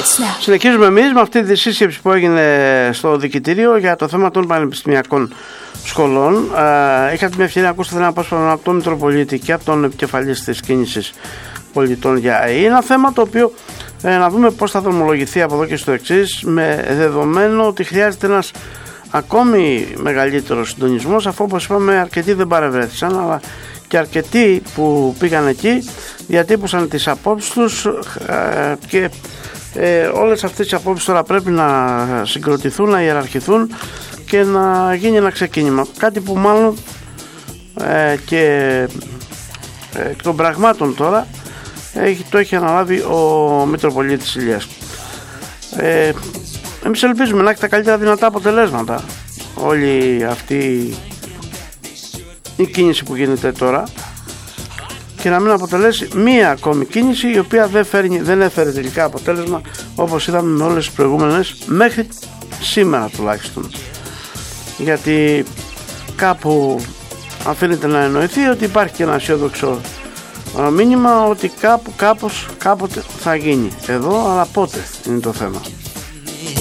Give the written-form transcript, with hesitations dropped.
Συνεχίζουμε εμείς με αυτή τη σύσκεψη που έγινε στο Δικητήριο για το θέμα των πανεπιστημιακών σχολών. Είχατε μια ευκαιρία να ακούσετε ένα απόσπασμα από τον Μητροπολίτη και από τον επικεφαλής της κίνησης πολιτών για ΑΕΗ. Ένα θέμα το οποίο να δούμε πώς θα δρομολογηθεί από εδώ και στο εξής, με δεδομένο ότι χρειάζεται ένας ακόμη μεγαλύτερος συντονισμός, αφού όπως είπαμε αρκετοί δεν παρευρέθησαν, αλλά και αρκετοί που πήγαν εκεί διατύπωσαν τις απόψεις τους και όλες αυτές οι απόψεις τώρα πρέπει να συγκροτηθούν, να ιεραρχηθούν και να γίνει ένα ξεκίνημα. Κάτι που μάλλον και εκ των πραγμάτων τώρα το έχει αναλάβει ο Μητροπολίτης Ηλίας. Εμείς ελπίζουμε να έχει τα καλύτερα δυνατά αποτελέσματα όλη αυτή η κίνηση που γίνεται τώρα και να μην αποτελέσει μία ακόμη κίνηση η οποία δεν έφερε τελικά αποτέλεσμα, όπως είδαμε με όλες τις προηγούμενες μέχρι σήμερα τουλάχιστον, γιατί κάπου αφήνεται να εννοηθεί ότι υπάρχει και ένα αισιόδοξο μήνυμα ότι κάποτε θα γίνει εδώ, αλλά πότε είναι το θέμα.